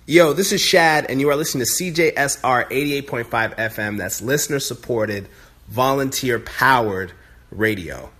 Yo, this is Shad, and you are listening to CJSR 88.5 FM. That's listener-supported, volunteer-powered radio.